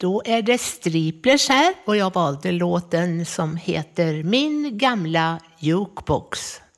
Då är det Striplers här och jag valde låten som heter Min gamla jukebox.